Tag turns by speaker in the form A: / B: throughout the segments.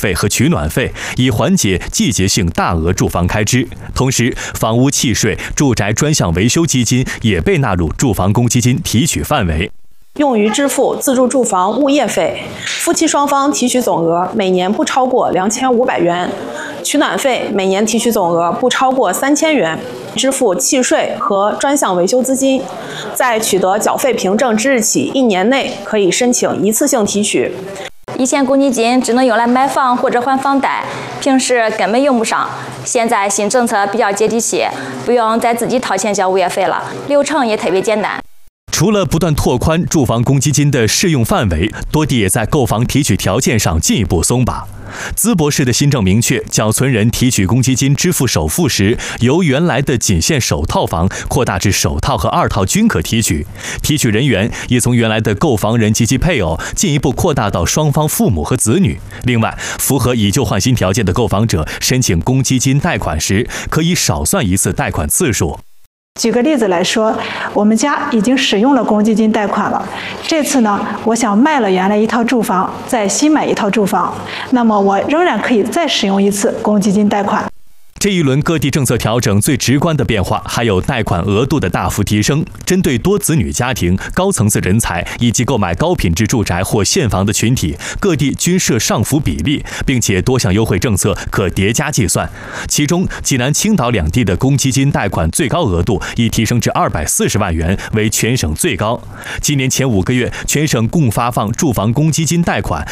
A: 费和取暖费，以缓解季节性大额住房开支。同时，房屋契税、住宅专项维修基金也被纳入住房公积金提取范围。
B: 用于支付自住住房物业费，夫妻双方提取总额每年不超过2500元；取暖费每年提取总额不超过3000元；支付契税和专项维修资金，在取得缴费凭证之日起1年内可以申请一次性提取。
C: 以前公积金只能用来买房或者还房贷，平时根本用不上。现在新政策比较接地气，不用再自己掏钱交物业费了，流程也特别简单。
A: 除了不断拓宽住房公积金的适用范围，多地也在购房提取条件上进一步松绑。淄博市的新政明确，缴存人提取公积金支付首付时，由原来的仅限首套房扩大至首套和2套均可提取，提取人员也从原来的购房人及其配偶进一步扩大到双方父母和子女。另外，符合以旧换新条件的购房者申请公积金贷款时，可以少算一次贷款次数。
D: 举个例子来说，我们家已经使用了公积金贷款了，这次呢，我想卖了原来一套住房，再新买一套住房，那么我仍然可以再使用一次公积金贷款。
A: 这一轮各地政策调整最直观的变化，还有贷款额度的大幅提升。针对多子女家庭、高层次人才以及购买高品质住宅或现房的群体，各地均设上浮比例，并且多项优惠政策可叠加计算。其中，济南、青岛2地的公积金贷款最高额度已提升至240万元，为全省最高。今年前5个月，全省共发放住房公积金贷款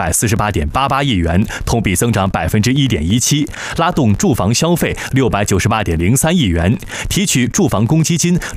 A: 348.88亿元，同比增长1.17%，拉动住房消费698.03亿元，提取住房公积金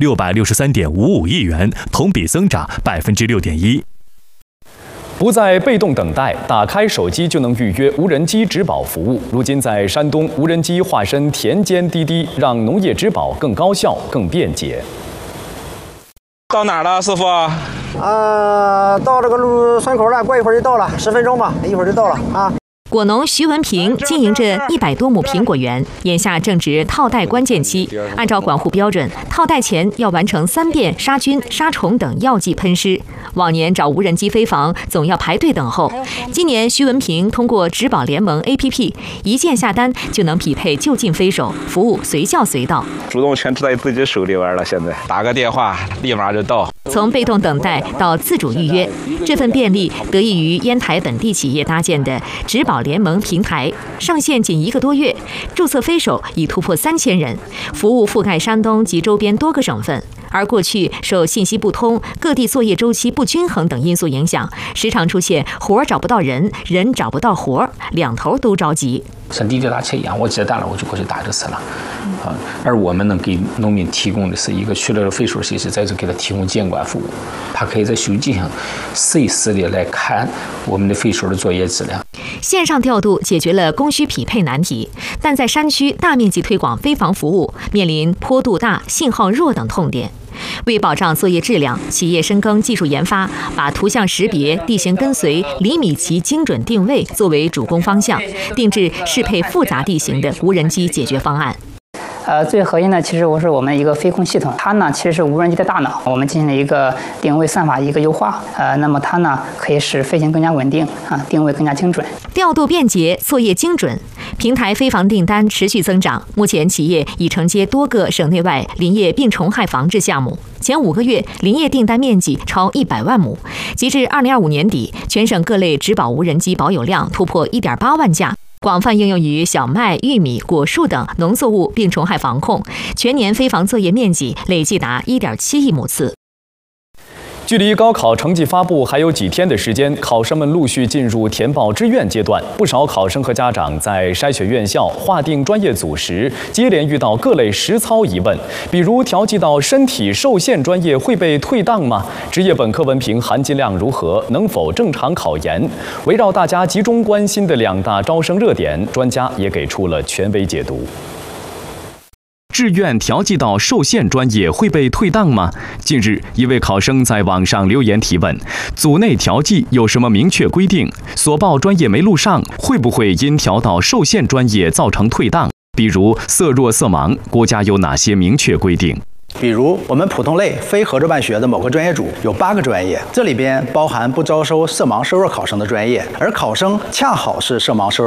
A: 663.55亿元，同比增长6.1%。
E: 不再被动等待，打开手机就能预约无人机质保服务。如今在山东，无人机化身田间滴滴，让农业质保更高效、更便捷。
F: 到哪儿了，师傅？
G: 到这个路村口了，过一会儿就到了，10分钟吧，一会儿就到了啊。
H: 果农徐文平经营着100多亩苹果园，眼下正值套袋关键期。按照管护标准，套袋前要完成3遍杀菌、杀虫等药剂喷施。往年找无人机飞房总要排队等候，今年徐文平通过质保联盟 APP， 一键下单就能匹配就近飞手，服务随叫随到。
F: 主动权在自己手里玩了，现在打个电话立马就到。
H: 从被动等待到自主预约，这份便利得益于烟台本地企业搭建的质保联盟平台，上线仅1个多月，注册飞手已突破3000人，服务覆盖山东及周边多个省份。而过去受信息不通、各地作业周期不均衡等因素影响，时常出现活找不到人，人找不到活，两头都着急。
I: 像滴滴打车一样，我接单了我就过去打就是了，而我们能给农民提供的是一个取得了飞手信息，在这给他提供监管服务，他可以在手机上随时的来看我们的飞手的作业质量。
H: 线上调度解决了供需匹配难题，但在山区大面积推广飞房服务，面临坡度大、信号弱等痛点。为保障作业质量，企业深耕技术研发，把图像识别、地形跟随、厘米级精准定位作为主攻方向，定制适配复杂地形的无人机解决方案。
J: 最核心的其实是我们一个飞控系统，它呢其实是无人机的大脑，我们进行了一个定位算法一个优化，那么它呢可以使飞行更加稳定定位更加精准，
H: 调度便捷，作业精准。平台飞房订单持续增长，目前企业已承接多个省内外林业病虫害防治项目。前5个月，林业订单面积超100万亩。截至2025年底，全省各类质保无人机保有量突破1.8万架。广泛应用于小麦、玉米、果树等农作物病虫害防控，全年飞房作业面积累计达1.7亿亩次。
E: 距离高考成绩发布还有几天的时间，考生们陆续进入填报志愿阶段。不少考生和家长在筛选院校、划定专业组时，接连遇到各类实操疑问，比如调剂到身体受限专业会被退档吗？职业本科文凭含金量如何？能否正常考研？围绕大家集中关心的2大招生热点，专家也给出了权威解读。志愿调剂到受限专业会被退档吗？近日，一位考生在网上留言提问：组内调剂有什么明确规定？所报专业没录上，会不会因调到受限专业造成退档？比如色弱色盲，国家有哪些明确规定？
K: 比如我们普通类非合作办学的某个专业组有8个专业，这里边包含不招收色盲色弱考生的专业，而考生恰好是色盲色弱